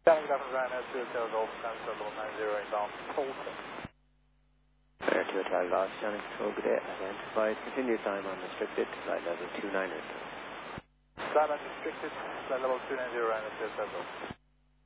Standing up and Ryanair 2 Golf, transfer level 90 inbound, Tulsa. Air 2 Hotel Golf, Shannon Control, good day. Identified, continue time unrestricted, flight level 29 or so. Flight unrestricted, flight level 290, Ryanair 2 Golf.